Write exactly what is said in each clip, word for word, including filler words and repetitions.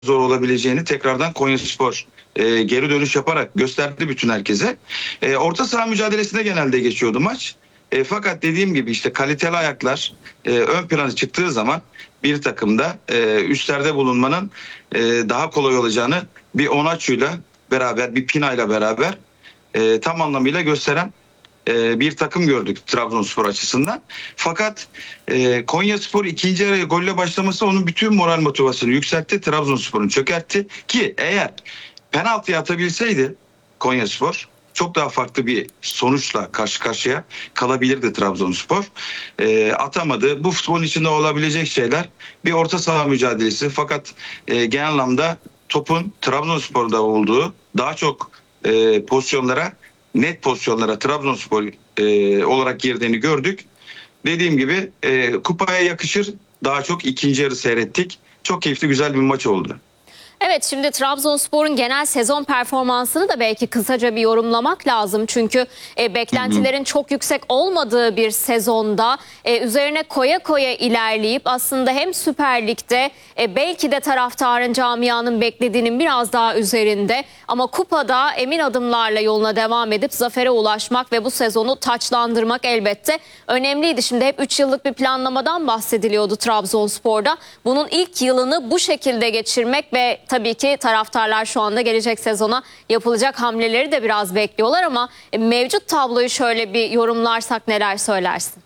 zor olabileceğini tekrardan Konyaspor e, geri dönüş yaparak gösterdi bütün herkese. E, orta saha mücadelesinde genelde geçiyordu maç. E, fakat dediğim gibi işte kaliteli ayaklar e, ön plana çıktığı zaman bir takımda e, üstlerde bulunmanın e, daha kolay olacağını bir Onaçu'yla beraber, bir Pina'yla beraber e, tam anlamıyla gösteren e, bir takım gördük Trabzonspor açısından. Fakat e, Konyaspor ikinci yarıya golle başlaması onun bütün moral motivasyonu yükseltti. Trabzonspor'un çökertti ki eğer penaltı atabilseydi Konyaspor çok daha farklı bir sonuçla karşı karşıya kalabilirdi Trabzonspor. E, atamadı. Bu futbolun içinde olabilecek şeyler bir orta saha mücadelesi. Fakat e, genel anlamda topun Trabzonspor'da olduğu daha çok e, pozisyonlara, net pozisyonlara Trabzonspor e, olarak girdiğini gördük. Dediğim gibi e, kupaya yakışır daha çok ikinci yarı seyrettik. Çok keyifli, güzel bir maç oldu. Evet, şimdi Trabzonspor'un genel sezon performansını da belki kısaca bir yorumlamak lazım. Çünkü e, beklentilerin hı hı. çok yüksek olmadığı bir sezonda e, üzerine koya koya ilerleyip aslında hem Süper Lig'de e, belki de taraftarın, camianın beklediğinin biraz daha üzerinde ama kupada emin adımlarla yoluna devam edip zafere ulaşmak ve bu sezonu taçlandırmak elbette önemliydi. Şimdi hep üç yıllık bir planlamadan bahsediliyordu Trabzonspor'da. Bunun ilk yılını bu şekilde geçirmek ve tabii ki taraftarlar şu anda gelecek sezona yapılacak hamleleri de biraz bekliyorlar ama mevcut tabloyu şöyle bir yorumlarsak neler söylersin?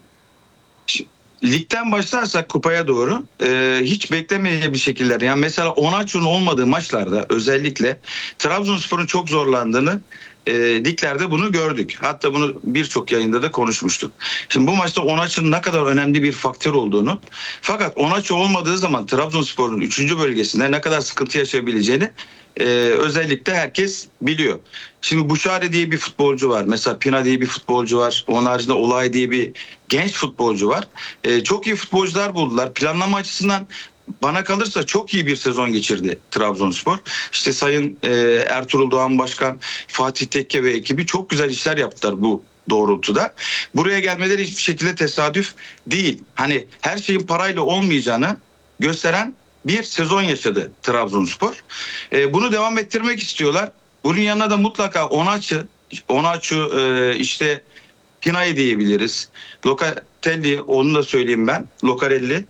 Ligden başlarsak kupaya doğru e, hiç beklemediği bir şekilde, yani mesela Onaçu'nun olmadığı maçlarda özellikle Trabzonspor'un çok zorlandığını e, liglerde bunu gördük. Hatta bunu birçok yayında da konuşmuştuk. Şimdi bu maçta Onaçu'nun ne kadar önemli bir faktör olduğunu, fakat Onaçu olmadığı zaman Trabzonspor'un üçüncü bölgesinde ne kadar sıkıntı yaşayabileceğini Ee, özellikle herkes biliyor. Şimdi Buşari diye bir futbolcu var. Mesela Pina diye bir futbolcu var. Onun haricinde Olay diye bir genç futbolcu var. Ee, çok iyi futbolcular buldular. Planlama açısından bana kalırsa çok iyi bir sezon geçirdi Trabzonspor. İşte Sayın e, Ertuğrul Doğan Başkan, Fatih Tekke ve ekibi çok güzel işler yaptılar bu doğrultuda. Buraya gelmeleri hiçbir şekilde tesadüf değil. Hani her şeyin parayla olmayacağını gösteren bir sezon yaşadı Trabzonspor. E, bunu devam ettirmek istiyorlar. Bunun yanına da mutlaka Onaçu, Onaçu e, işte Pina'yı diyebiliriz. Locatelli, onu da söyleyeyim ben. Locarelli,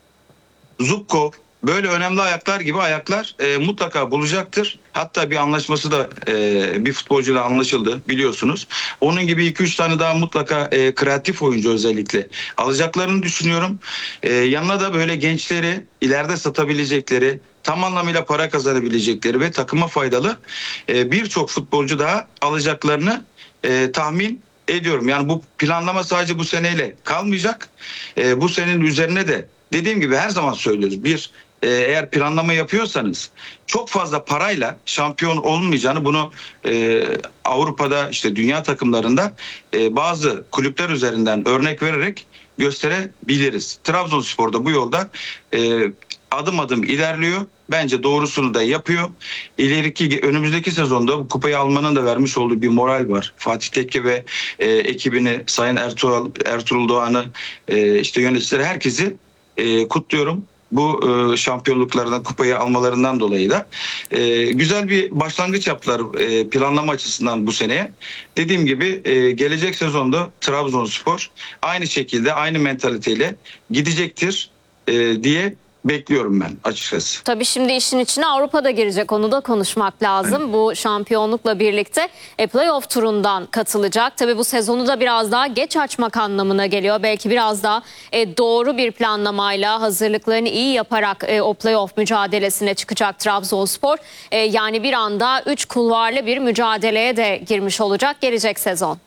Zubkov, böyle önemli ayaklar gibi ayaklar e, mutlaka bulacaktır. Hatta bir anlaşması da e, bir futbolcuyla anlaşıldı biliyorsunuz. Onun gibi iki üç tane daha mutlaka e, kreatif oyuncu özellikle alacaklarını düşünüyorum. E, yanına da böyle gençleri ileride satabilecekleri, tam anlamıyla para kazanabilecekleri ve takıma faydalı e, birçok futbolcu daha alacaklarını e, tahmin ediyorum. Yani bu planlama sadece bu seneyle kalmayacak. E, bu senenin üzerine de dediğim gibi her zaman söylüyoruz. Bir, e, eğer planlama yapıyorsanız çok fazla parayla şampiyon olmayacağını, bunu e, Avrupa'da işte dünya takımlarında e, bazı kulüpler üzerinden örnek vererek gösterebiliriz. Trabzonspor'da bu yolda e, adım adım ilerliyor. Bence doğrusunu da yapıyor. İleriki önümüzdeki sezonda bu kupayı almanın da vermiş olduğu bir moral var. Fatih Tekke ve e, ekibini, Sayın Ertuğrul, Ertuğrul Doğan'ı, e, işte yöneticileri, herkesi e, kutluyorum. Bu e, şampiyonluklardan, kupayı almalarından dolayı da e, güzel bir başlangıç yaptılar e, planlama açısından bu seneye. Dediğim gibi e, gelecek sezonda Trabzonspor aynı şekilde, aynı mentaliteyle gidecektir e, diye bekliyorum ben açıkçası. Tabii şimdi işin içine Avrupa'da girecek, onu da konuşmak lazım. Evet. Bu şampiyonlukla birlikte e, playoff turundan katılacak. Tabii bu sezonu da biraz daha geç açmak anlamına geliyor. Belki biraz daha e, doğru bir planlamayla, hazırlıklarını iyi yaparak e, o playoff mücadelesine çıkacak Trabzonspor. E, yani bir anda üç kulvarlı bir mücadeleye de girmiş olacak gelecek sezon.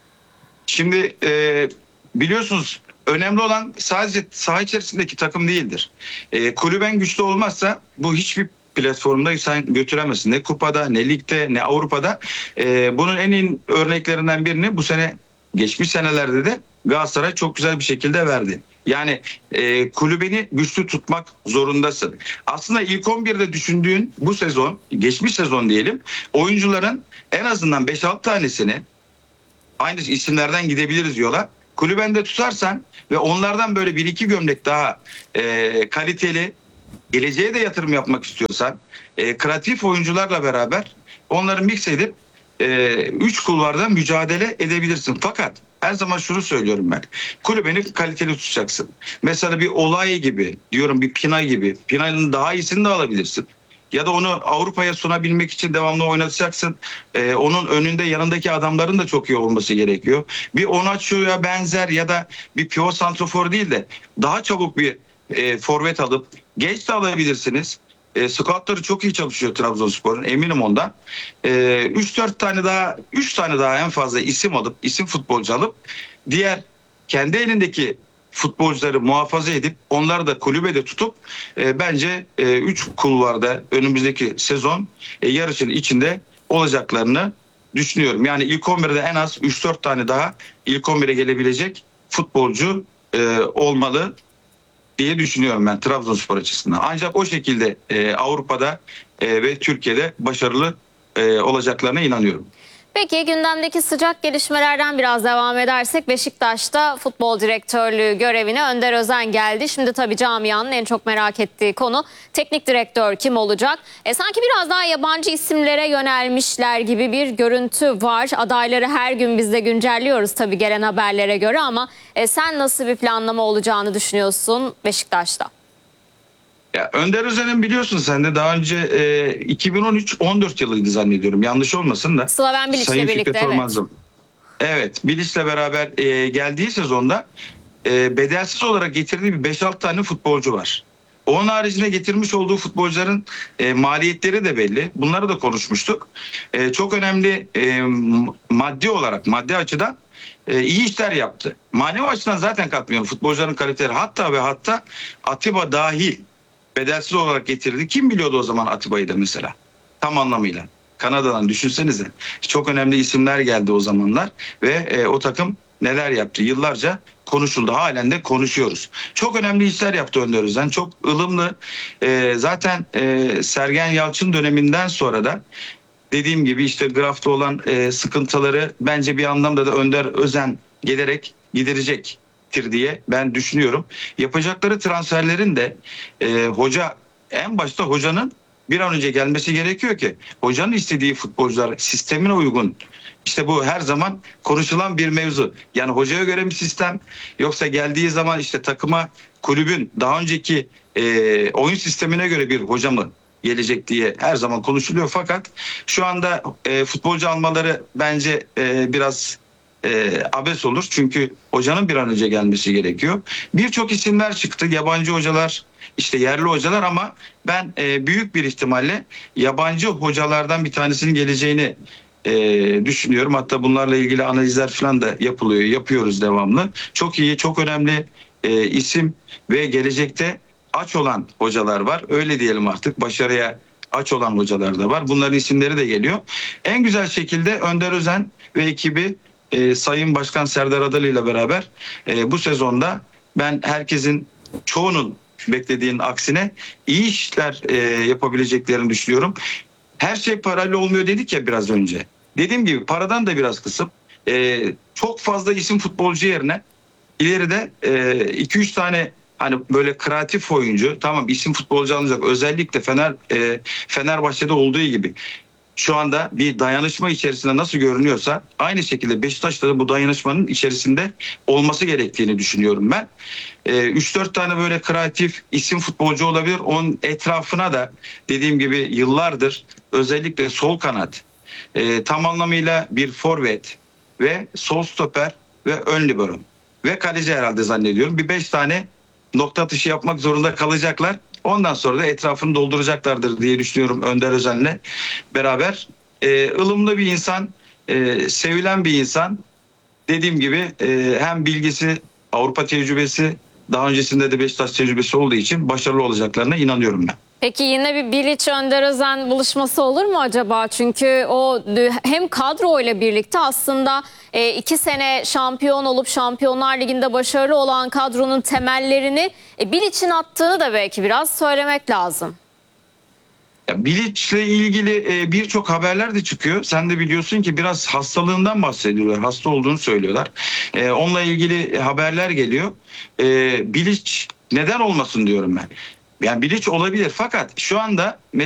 Şimdi e, biliyorsunuz, önemli olan sadece saha içerisindeki takım değildir. E, kulüben güçlü olmazsa bu hiçbir platformda sen götüremezsin. Ne kupada, ne ligde, ne Avrupa'da. E, bunun en iyi örneklerinden birini bu sene, geçmiş senelerde de Galatasaray çok güzel bir şekilde verdi. Yani e, kulübeni güçlü tutmak zorundasın. Aslında ilk on birde düşündüğün bu sezon, geçmiş sezon diyelim, oyuncuların en azından beş altı tanesini aynı isimlerden gidebiliriz yola. Kulübende tutarsan ve onlardan böyle bir iki gömlek daha e, kaliteli geleceğe de yatırım yapmak istiyorsan e, kreatif oyuncularla beraber onları mix edip e, üç kulvarda mücadele edebilirsin. Fakat her zaman şunu söylüyorum ben. Kulübeni kaliteli tutacaksın. Mesela bir Olay gibi, diyorum bir Pina gibi. Pina'nın daha iyisini de alabilirsin. Ya da onu Avrupa'ya sunabilmek için devamlı oynatacaksın. Ee, onun önünde yanındaki adamların da çok iyi olması gerekiyor. Bir Onaçu'ya benzer ya da bir Pio Santrofor değil de daha çabuk bir e, forvet alıp genç de alabilirsiniz. E, scoutları çok iyi çalışıyor Trabzonspor'un, eminim ondan. E, üç dört tane daha, üç tane daha en fazla isim alıp, isim futbolcu alıp diğer kendi elindeki futbolcuları muhafaza edip onları da kulübede tutup e, bence üç kulvarda önümüzdeki sezon e, yarışın içinde olacaklarını düşünüyorum. Yani ilk on birde en az üç dört tane daha ilk on bire gelebilecek futbolcu e, olmalı diye düşünüyorum ben Trabzonspor açısından. Ancak o şekilde e, Avrupa'da e, ve Türkiye'de başarılı e, olacaklarına inanıyorum. Peki gündemdeki sıcak gelişmelerden biraz devam edersek Beşiktaş'ta futbol direktörlüğü görevine Önder Özen geldi. Şimdi tabii camianın en çok merak ettiği konu teknik direktör kim olacak? E, sanki biraz daha yabancı isimlere yönelmişler gibi bir görüntü var. Adayları her gün biz de güncelliyoruz tabii gelen haberlere göre ama e, sen nasıl bir planlama olacağını düşünüyorsun Beşiktaş'ta? Ya Önder Özen'in biliyorsun sen de daha önce e, iki bin on üç on dört yılıydı zannediyorum. Yanlış olmasın da. Slaven Bilic'le Sayın birlikte, Fikret evet. Orman'cığım. Evet, Bilic'le beraber e, geldiği sezonda e, bedelsiz olarak getirdiği bir beş altı tane futbolcu var. Onun haricinde getirmiş olduğu futbolcuların e, maliyetleri de belli. Bunları da konuşmuştuk. E, çok önemli e, maddi olarak, maddi açıdan e, iyi işler yaptı. Manevi açıdan zaten katmıyorum futbolcuların kaliteleri. Hatta ve hatta Atiba dahil bedelsiz olarak getirdi. Kim biliyordu o zaman Atiba'yı da mesela? Tam anlamıyla. Kanada'dan düşünsenize. Çok önemli isimler geldi o zamanlar ve e, o takım neler yaptı? Yıllarca konuşuldu. Halen de konuşuyoruz. Çok önemli işler yaptı Önder Özen. Çok ılımlı. E, zaten e, Sergen Yalçın döneminden sonra da dediğim gibi işte Graf'ta olan e, sıkıntıları bence bir anlamda da Önder Özen gelerek giderecektir diye ben düşünüyorum. Yapacakları transferlerin de e, hoca en başta hocanın bir an önce gelmesi gerekiyor ki hocanın istediği futbolcular sistemine uygun. İşte bu her zaman konuşulan bir mevzu. Yani hocaya göre bir sistem yoksa geldiği zaman işte takıma kulübün daha önceki e, oyun sistemine göre bir hoca mı gelecek diye her zaman konuşuluyor. Fakat şu anda e, futbolcu almaları bence e, biraz e, abes olur. Çünkü hocanın bir an önce gelmesi gerekiyor. Birçok isimler çıktı. Yabancı hocalar, işte yerli hocalar ama ben e, büyük bir ihtimalle yabancı hocalardan bir tanesinin geleceğini e, düşünüyorum. Hatta bunlarla ilgili analizler falan da yapılıyor. Yapıyoruz devamlı. Çok iyi, çok önemli e, isim ve gelecekte aç olan hocalar var. Öyle diyelim artık. Başarıya aç olan hocalar da var. Bunların isimleri de geliyor. En güzel şekilde Önder Özen ve ekibi e, Sayın Başkan Serdar Adalı ile beraber e, bu sezonda ben herkesin çoğunun beklediğin aksine iyi işler e, yapabileceklerini düşünüyorum. Her şey parayla olmuyor dedik ya biraz önce. Dediğim gibi paradan da biraz kısıp e, çok fazla isim futbolcu yerine ileride iki üç tane hani böyle kreatif oyuncu, tamam isim futbolcu alınacak, özellikle Fener e, Fenerbahçe'de olduğu gibi şu anda bir dayanışma içerisinde nasıl görünüyorsa aynı şekilde Beşiktaş'ta da bu dayanışmanın içerisinde olması gerektiğini düşünüyorum ben. üç dört tane böyle kreatif isim futbolcu olabilir. Onun etrafına da dediğim gibi yıllardır özellikle sol kanat, e, tam anlamıyla bir forvet ve sol stoper ve ön libero ve kaleci herhalde zannediyorum. Bir beş tane nokta atışı yapmak zorunda kalacaklar. Ondan sonra da etrafını dolduracaklardır diye düşünüyorum Önder Özen'le beraber. E, ılımlı bir insan, e, sevilen bir insan. Dediğim gibi e, hem bilgisi, Avrupa tecrübesi, daha öncesinde de Beşiktaş tecrübesi olduğu için başarılı olacaklarına inanıyorum ben. Peki yine bir Bilic Önder Özen buluşması olur mu acaba? Çünkü o hem kadro ile birlikte aslında iki sene şampiyon olup Şampiyonlar Ligi'nde başarılı olan kadronun temellerini Bilic'in attığını da belki biraz söylemek lazım. Bilic'le ilgili birçok haberler de çıkıyor. Sen de biliyorsun ki biraz hastalığından bahsediyorlar. Hasta olduğunu söylüyorlar. Onunla ilgili haberler geliyor. Bilic neden olmasın diyorum ben. Yani Bilic olabilir fakat şu anda